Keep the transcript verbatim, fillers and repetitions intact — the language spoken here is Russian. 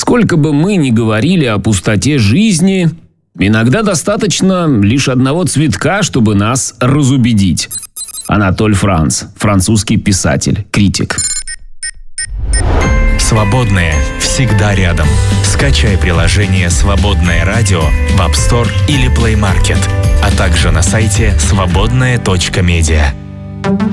Сколько бы мы ни говорили о пустоте жизни, иногда достаточно лишь одного цветка, чтобы нас разубедить. Анатоль Франц, французский писатель, критик. Свободное всегда рядом. Скачай приложение «Свободное радио» в App Store или Play Market, а также на сайте свободное точка медиа.